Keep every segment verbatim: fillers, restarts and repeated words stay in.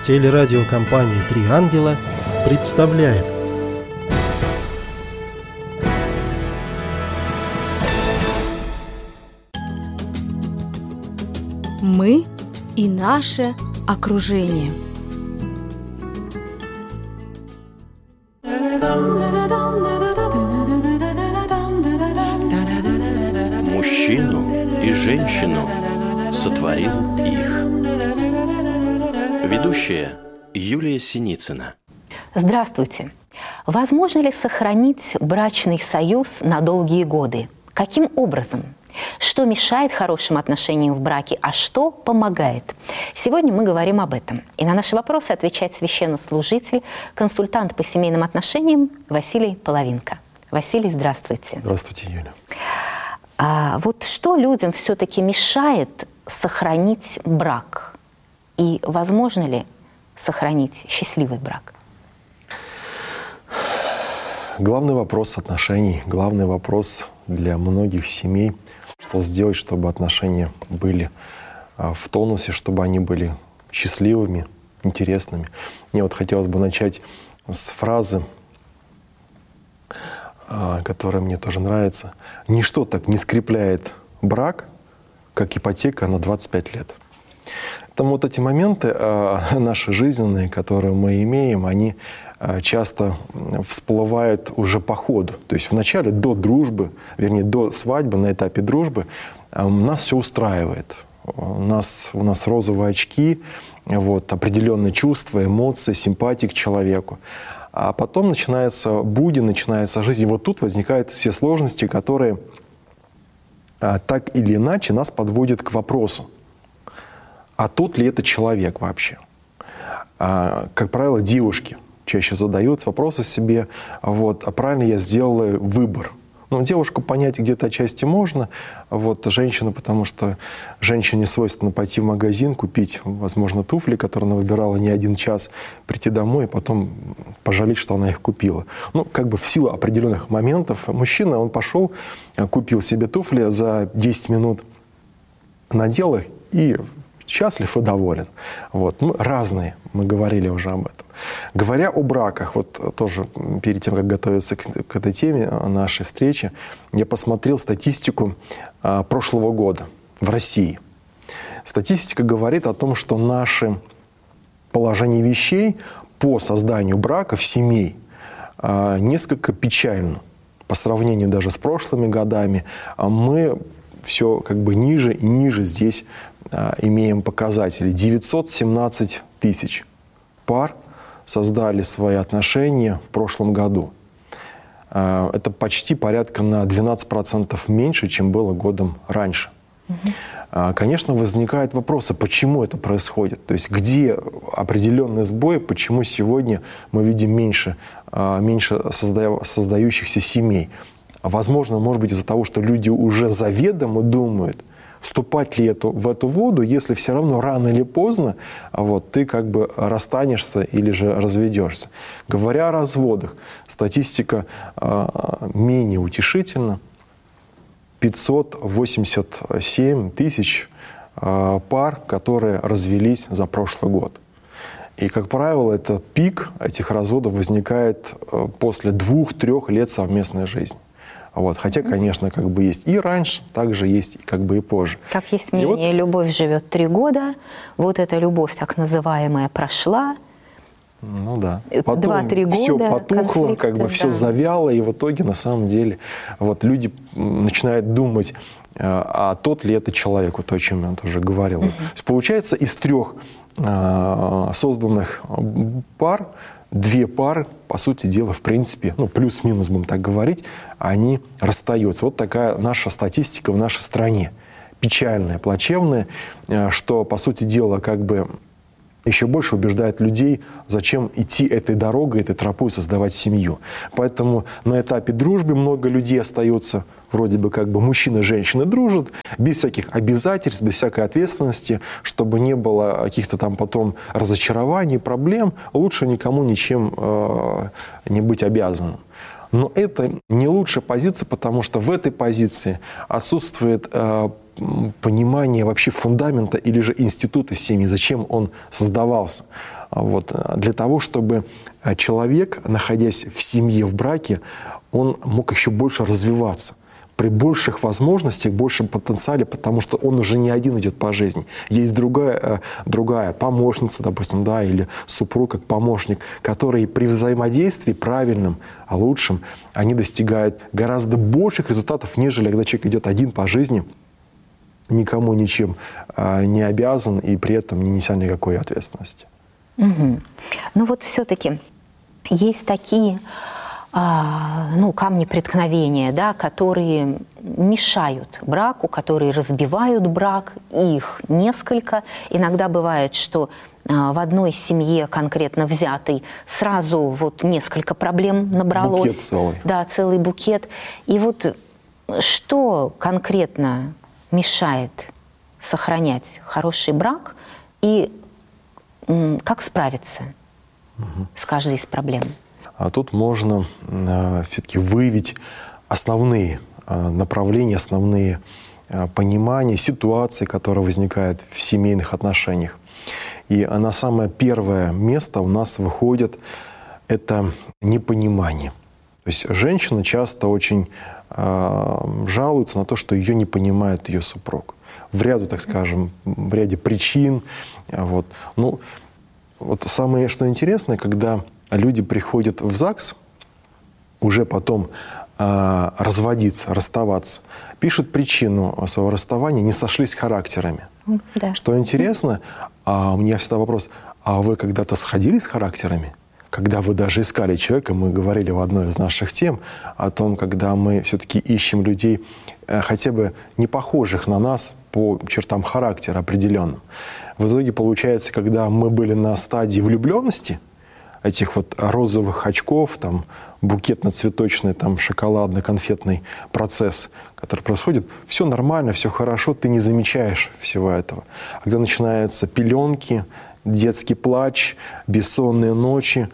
Телерадиокомпания «Три ангела» представляет. Мы и наше окружение. Мужчину и женщину сотворил их. Ведущая Юлия Синицына. Здравствуйте. Возможно ли сохранить брачный союз на долгие годы? Каким образом? Что мешает хорошим отношениям в браке, а что помогает? Сегодня мы говорим об этом. И на наши вопросы отвечает священнослужитель, консультант по семейным отношениям Василий Половинка. Василий, здравствуйте. Здравствуйте, Юля. А вот что людям все-таки мешает сохранить брак? И возможно ли сохранить счастливый брак? Главный вопрос отношений, главный вопрос для многих семей, что сделать, чтобы отношения были в тонусе, чтобы они были счастливыми, интересными. Мне вот хотелось бы начать с фразы, которая мне тоже нравится. «Ничто так не скрепляет брак, как ипотека на двадцать пять лет». Там вот эти моменты э, наши жизненные, которые мы имеем, они э, часто всплывают уже по ходу. То есть вначале до дружбы, вернее, до свадьбы, на этапе дружбы, э, нас все устраивает. У нас, у нас розовые очки, вот, определенные чувства, эмоции, симпатии к человеку. А потом начинается будни, начинается жизнь. И вот тут возникают все сложности, которые э, так или иначе нас подводят к вопросу. А тот ли это человек вообще? А, как правило, девушки чаще задают вопросы себе, вот, а правильно я сделала выбор? Ну, девушку понять где-то отчасти можно, вот, женщину, потому что женщине свойственно пойти в магазин, купить, возможно, туфли, которые она выбирала не один час, прийти домой и потом пожалеть, что она их купила. Ну, как бы в силу определенных моментов мужчина, он пошел, купил себе туфли, за десять минут надел их и счастлив и доволен. Вот. Мы разные, мы говорили уже об этом. Говоря о браках, вот тоже перед тем, как готовиться к, к этой теме нашей встречи, я посмотрел статистику а, прошлого года в России. Статистика говорит о том, что наше положение вещей по созданию браков, семей, а, несколько печально. По сравнению даже с прошлыми годами, а мы все как бы ниже и ниже здесь а, имеем показатели. девятьсот семнадцать тысяч пар создали свои отношения в прошлом году. А, это почти порядка на двенадцать процентов меньше, чем было годом раньше. Угу. А, конечно, возникают вопросы, почему это происходит. То есть где определенный сбой, почему сегодня мы видим меньше, а, меньше созда... создающихся семей. Возможно, может быть, из-за того, что люди уже заведомо думают, вступать ли эту, в эту воду, если все равно рано или поздно вот, ты как бы расстанешься или же разведешься. Говоря о разводах, статистика э, менее утешительна. пятьсот восемьдесят семь тысяч э, пар, которые развелись за прошлый год. И, как правило, этот пик этих разводов возникает э, после двух-трех лет совместной жизни. Вот. Хотя, конечно, как бы есть и раньше, также есть как бы и позже. Как есть мнение, вот, любовь живет три года, вот эта любовь так называемая прошла. Ну да. Два-три года. Все потухло, как бы да. все завяло, и в итоге на самом деле вот люди начинают думать, а тот ли это человек, вот то, о чем я тоже говорил. Угу. То есть, получается, из трех а, созданных пар, две пары, по сути дела, в принципе, ну, плюс-минус, будем так говорить, они расстаются. Вот такая наша статистика в нашей стране. Печальная, плачевная, что, по сути дела, как бы еще больше убеждает людей, зачем идти этой дорогой, этой тропой, создавать семью. Поэтому на этапе дружбы много людей остается, вроде бы как бы мужчина и женщина дружат, без всяких обязательств, без всякой ответственности, чтобы не было каких-то там потом разочарований, проблем. Лучше никому ничем э, не быть обязанным. Но это не лучшая позиция, потому что в этой позиции отсутствует э, понимание вообще фундамента или же института семьи, зачем он создавался. Вот, для того, чтобы человек, находясь в семье, в браке, он мог еще больше развиваться. При больших возможностях, большем потенциале, потому что он уже не один идет по жизни. Есть другая, другая помощница, допустим, да, или супруг как помощник, которые при взаимодействии правильном, а лучшем, они достигают гораздо больших результатов, нежели когда человек идет один по жизни, никому ничем не обязан и при этом не неся никакой ответственности. Угу. Ну вот все-таки есть такие... ну, камни преткновения, да, которые мешают браку, которые разбивают брак, их несколько. Иногда бывает, что в одной семье конкретно взятой сразу вот несколько проблем набралось. Букет целый. Да, целый букет. И вот что конкретно мешает сохранять хороший брак и как справиться угу. с каждой из проблем? А тут можно э, все-таки выявить основные э, направления, основные э, понимания, ситуации, которые возникают в семейных отношениях. И на самое первое место у нас выходит это непонимание. То есть женщина часто очень э, жалуется на то, что ее не понимает ее супруг. В ряду, так скажем, в ряде причин. Вот. Ну, вот самое, что интересное, когда люди приходят в ЗАГС, уже потом э, разводиться, расставаться, пишут причину своего расставания, не сошлись характерами. Да. Что интересно, а у меня всегда вопрос, а вы когда-то сходились с характерами? Когда вы даже искали человека, мы говорили в одной из наших тем о том, когда мы все-таки ищем людей, э, хотя бы не похожих на нас по чертам характера определенным. В итоге получается, когда мы были на стадии влюбленности, этих вот розовых очков, там, букетно-цветочный, там, шоколадно-конфетный процесс, который происходит, все нормально, все хорошо, ты не замечаешь всего этого. А когда начинаются пеленки, детский плач, бессонные ночи,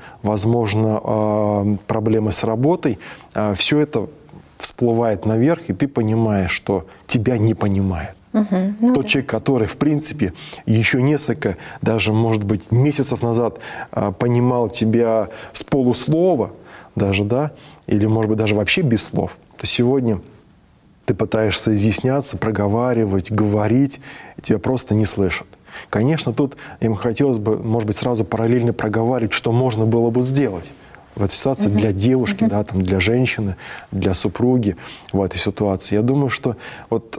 возможно, проблемы с работой, все это всплывает наверх, и ты понимаешь, что тебя не понимают. Угу, ну Тот да. человек, который, в принципе, еще несколько, даже, может быть, месяцев назад а, понимал тебя с полуслова, даже, да, или, может быть, даже вообще без слов, то сегодня ты пытаешься изъясняться, проговаривать, говорить, и тебя просто не слышат. Конечно, тут им хотелось бы, может быть, сразу параллельно проговаривать, что можно было бы сделать в этой ситуации uh-huh. для девушки, uh-huh. да, там, для женщины, для супруги в этой ситуации. Я думаю, что вот...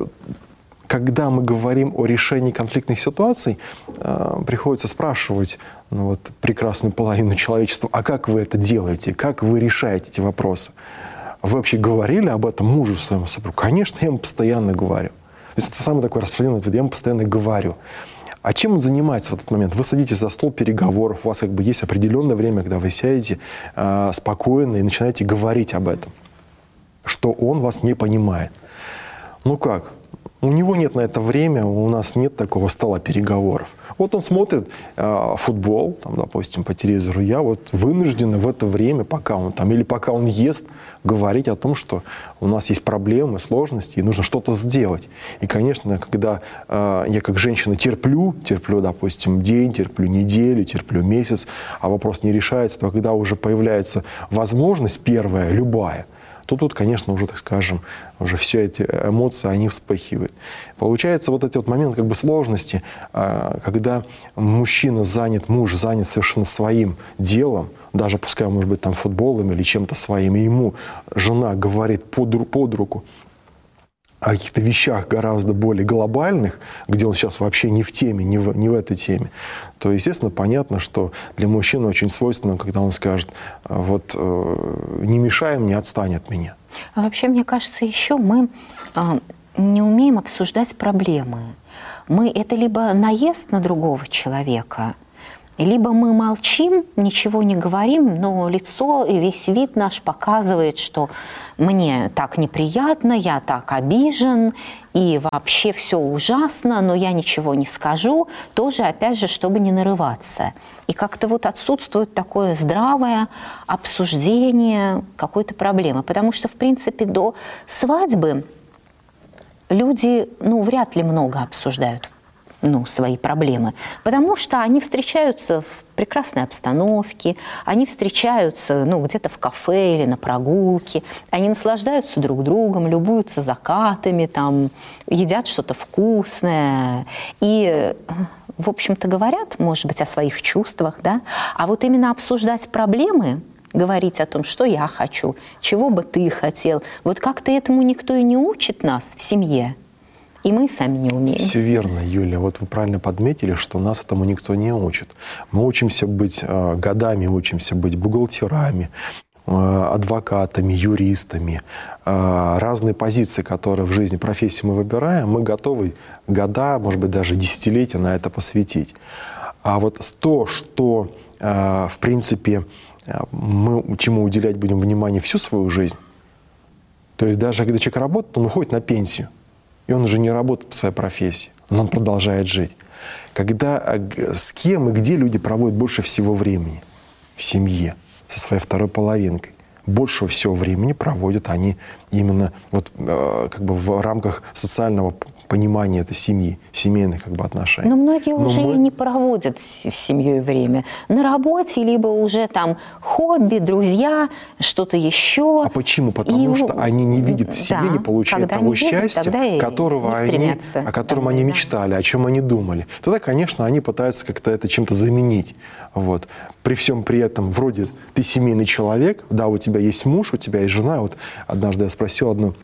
Когда мы говорим о решении конфликтных ситуаций, э, приходится спрашивать ну, вот, прекрасную половину человечества, а как вы это делаете, как вы решаете эти вопросы? Вы вообще говорили об этом мужу своему супругу? Конечно, я ему постоянно говорю. То есть это самый такой распространенный ответ, я ему постоянно говорю. А чем он занимается в этот момент? Вы садитесь за стол переговоров, у вас как бы есть определенное время, когда вы сядете э, спокойно и начинаете говорить об этом, что он вас не понимает. Ну как? У него нет на это время, у нас нет такого стола переговоров. Вот он смотрит э, футбол, там, допустим, по телевизору. Я вот вынужден в это время, пока он там, или пока он ест, говорить о том, что у нас есть проблемы, сложности, и нужно что-то сделать. И, конечно, когда э, я как женщина терплю, терплю, допустим, день, терплю неделю, терплю месяц, а вопрос не решается, то когда уже появляется возможность первая, любая, то тут, конечно, уже, так скажем, уже все эти эмоции, они вспыхивают. Получается вот эти вот моменты как бы сложности, когда мужчина занят, муж занят совершенно своим делом, даже пускай, может быть, там футболом или чем-то своим, и ему жена говорит под, под руку о каких-то вещах гораздо более глобальных, где он сейчас вообще не в теме, не в, не в этой теме, то, естественно, понятно, что для мужчины очень свойственно, когда он скажет, вот, э, не мешай мне, отстань от меня. А вообще, мне кажется, еще мы э, не умеем обсуждать проблемы. Мы это либо наезд на другого человека, либо мы молчим, ничего не говорим, но лицо и весь вид наш показывает, что мне так неприятно, я так обижен, и вообще все ужасно, но я ничего не скажу, тоже, опять же, чтобы не нарываться. И как-то вот отсутствует такое здравое обсуждение какой-то проблемы. Потому что, в принципе, до свадьбы люди, ну, вряд ли много обсуждают ну, свои проблемы, потому что они встречаются в прекрасной обстановке, они встречаются, ну, где-то в кафе или на прогулке, они наслаждаются друг другом, любуются закатами, там, едят что-то вкусное и, в общем-то, говорят, может быть, о своих чувствах, да, а вот именно обсуждать проблемы, говорить о том, что я хочу, чего бы ты хотел, вот как-то этому никто и не учит нас в семье. И мы сами не умеем. Все верно, Юлия. Вот вы правильно подметили, что нас этому никто не учит. Мы учимся быть, годами учимся быть бухгалтерами, адвокатами, юристами. Разные позиции, которые в жизни, профессии мы выбираем, мы готовы года, может быть, даже десятилетия на это посвятить. А вот то, что, в принципе, мы чему уделять будем внимание всю свою жизнь, то есть даже когда человек работает, он уходит на пенсию, и он уже не работает по своей профессии, но он продолжает жить. Когда, с кем и где люди проводят больше всего времени? В семье, со своей второй половинкой. Больше всего времени проводят они именно вот, как бы в рамках социального понимания этой семьи, семейных как бы отношений. Но многие Но уже мы... и не проводят с семьей время. На работе, либо уже там хобби, друзья, что-то еще. А почему? Потому и... что они не видят в себе, да, не получают того видят, счастья, которого они, о котором домой, они да. мечтали, о чем они думали. Тогда, конечно, они пытаются как-то это чем-то заменить. Вот. При всем при этом, вроде ты семейный человек, да, у тебя есть муж, у тебя есть жена. Вот однажды я спросил одну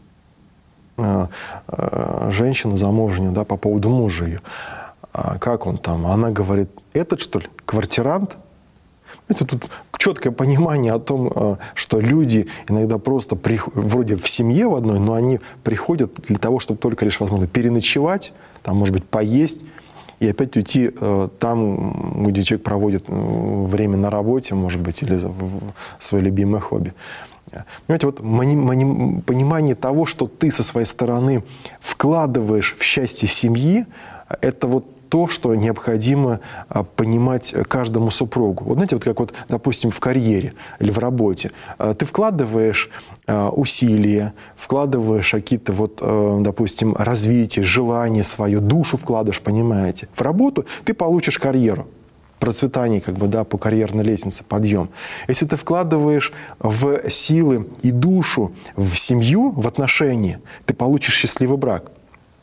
э, э, женщину замужнюю, да, по поводу мужа ее. А как он там? Она говорит, этот, что ли, квартирант? Это тут четкое понимание о том, что люди иногда просто приход... вроде в семье в одной, но они приходят для того, чтобы только лишь, возможно, переночевать, там, может быть, поесть, и опять уйти э, там, где человек проводит время на работе, может быть, или в свое любимое хобби. Понимаете, вот мани, мани, понимание того, что ты со своей стороны вкладываешь в счастье семьи, это вот то, что необходимо а, понимать каждому супругу. Вот знаете, вот как вот, допустим, в карьере или в работе. А, ты вкладываешь а, усилия, вкладываешь какие-то, вот, а, допустим, развитие, желание свое, душу вкладываешь, понимаете. В работу ты получишь карьеру, процветание, как бы, да, по карьерной лестнице, подъем. Если ты вкладываешь в силы и душу в семью, в отношения, ты получишь счастливый брак.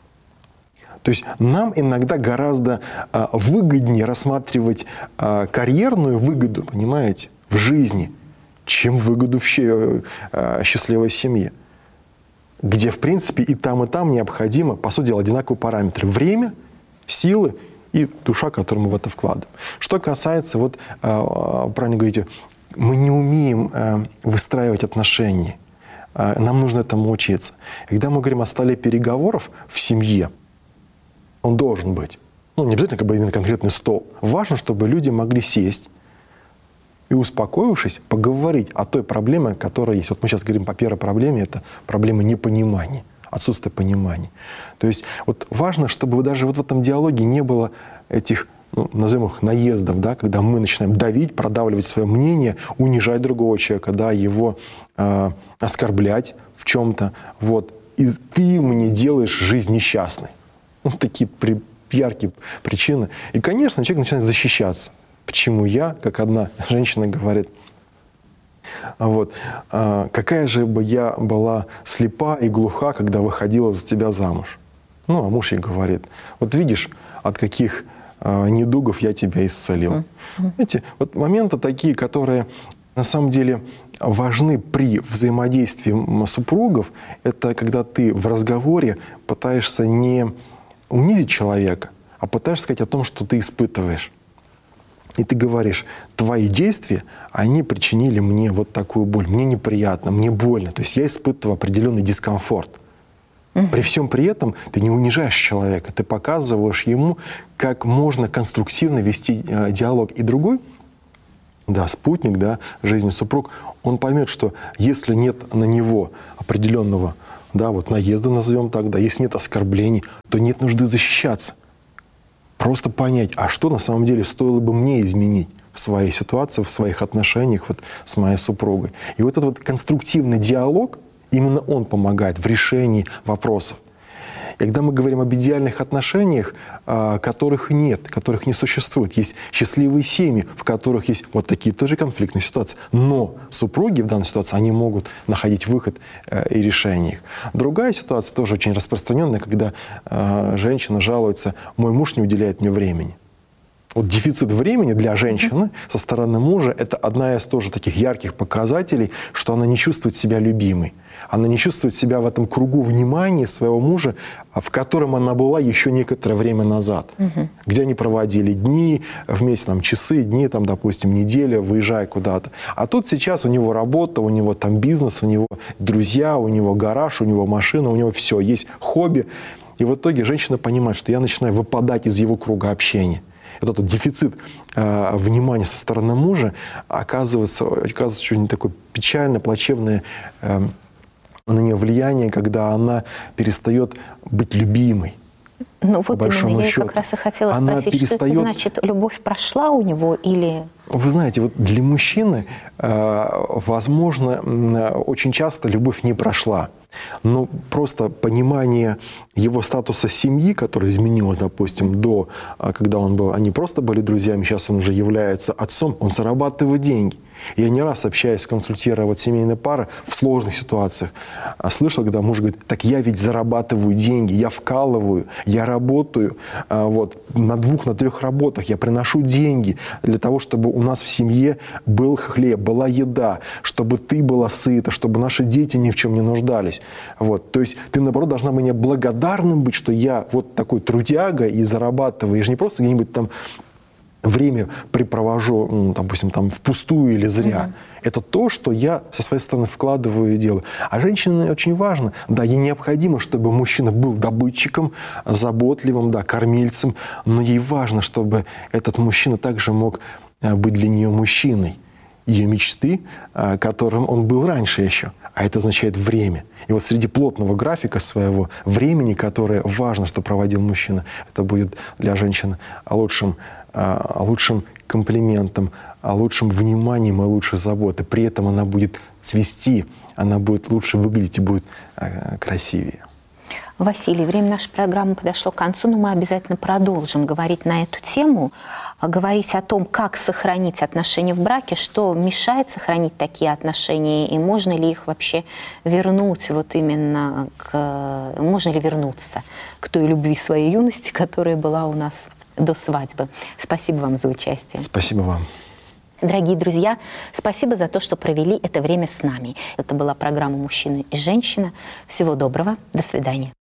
То есть нам иногда гораздо а, выгоднее рассматривать а, карьерную выгоду, понимаете, в жизни, чем выгоду в щ- а, счастливой семье, где, в принципе, и там, и там необходимо, по сути дела, одинаковые параметры. Время, силы и душа, которую мы в это вкладываем. Что касается, вот, а, правильно говорите, мы не умеем а, выстраивать отношения. А, нам нужно этому учиться. И когда мы говорим о столе переговоров в семье, он должен быть. Ну, не обязательно как бы именно конкретный стол. Важно, чтобы люди могли сесть и, успокоившись, поговорить о той проблеме, которая есть. Вот мы сейчас говорим по первой проблеме, это проблема непонимания, отсутствие понимания. То есть вот важно, чтобы даже вот в этом диалоге не было этих, ну, назовем их, наездов, да, когда мы начинаем давить, продавливать свое мнение, унижать другого человека, да, его э, оскорблять в чем-то. Вот. И ты мне делаешь жизнь несчастной. Ну, такие при, яркие причины. И, конечно, человек начинает защищаться. Почему я, как одна женщина говорит, вот, а, какая же бы я была слепа и глуха, когда выходила за тебя замуж. Ну, а муж ей говорит, вот видишь, от каких а, недугов я тебя исцелил. Mm-hmm. Знаете, вот моменты такие, которые на самом деле важны при взаимодействии супругов, это когда ты в разговоре пытаешься не унизить человека, а пытаешься сказать о том, что ты испытываешь. И ты говоришь, твои действия, они причинили мне вот такую боль. Мне неприятно, мне больно. То есть я испытываю определенный дискомфорт. Угу. При всем при этом ты не унижаешь человека, ты показываешь ему, как можно конструктивно вести э, диалог. И другой, да, спутник, да, жизни супруг, он поймет, что если нет на него определенного, да, вот наезда, назовем так, да, если нет оскорблений, то нет нужды защищаться. Просто понять, а что на самом деле стоило бы мне изменить в своей ситуации, в своих отношениях вот с моей супругой. И вот этот вот конструктивный диалог, именно он помогает в решении вопросов. И когда мы говорим об идеальных отношениях, которых нет, которых не существует, есть счастливые семьи, в которых есть вот такие тоже конфликтные ситуации. Но супруги в данной ситуации, они могут находить выход и решение их. Другая ситуация, тоже очень распространенная, когда женщина жалуется: «Мой муж не уделяет мне времени». Вот дефицит времени для женщины со стороны мужа – это одна из тоже таких ярких показателей, что она не чувствует себя любимой. Она не чувствует себя в этом кругу внимания своего мужа, в котором она была еще некоторое время назад, угу. где они проводили дни вместе, там, часы, дни, там, допустим, неделя, выезжая куда-то. А тут сейчас у него работа, у него там бизнес, у него друзья, у него гараж, у него машина, у него все, есть хобби. И в итоге женщина понимает, что я начинаю выпадать из его круга общения. Вот этот дефицит э, внимания со стороны мужа оказывается, оказывается очень такое печальное, плачевное э, на нее влияние, когда она перестает быть любимой. Ну вот именно, я как раз и хотела она спросить, перестает... что это значит, любовь прошла у него или... Вы знаете, вот для мужчины, э, возможно, э, очень часто любовь не прошла. Но просто понимание его статуса семьи, которое изменилось, допустим, до, когда он был, они просто были друзьями, сейчас он уже является отцом, он зарабатывает деньги. Я не раз, общаясь, консультируя вот семейные пары в сложных ситуациях, слышал, когда муж говорит: так я ведь зарабатываю деньги, я вкалываю, я работаю вот, на двух, на трех работах, я приношу деньги для того, чтобы у нас в семье был хлеб, была еда, чтобы ты была сыта, чтобы наши дети ни в чем не нуждались. Вот. То есть ты, наоборот, должна мне благодарным быть, что я вот такой трудяга и зарабатываю. Я же не просто где-нибудь там время припровожу, ну, допустим, там, впустую или зря. Mm-hmm. Это то, что я со своей стороны вкладываю и делаю. А женщине очень важно, да, ей необходимо, чтобы мужчина был добытчиком, заботливым, да, кормильцем, но ей важно, чтобы этот мужчина также мог быть для нее мужчиной ее мечты, которым он был раньше еще. А это означает время. И вот среди плотного графика своего времени, которое важно, что проводил мужчина, это будет для женщины лучшим, лучшим комплиментом, лучшим вниманием и лучшей заботой. При этом она будет цвести, она будет лучше выглядеть и будет красивее. Василий, время нашей программы подошло к концу, но мы обязательно продолжим говорить на эту тему, говорить о том, как сохранить отношения в браке, что мешает сохранить такие отношения, и можно ли их вообще вернуть, вот именно к... можно ли вернуться к той любви своей юности, которая была у нас до свадьбы. Спасибо вам за участие. Спасибо вам. Дорогие друзья, спасибо за то, что провели это время с нами. Это была программа «Мужчина и женщина». Всего доброго. До свидания.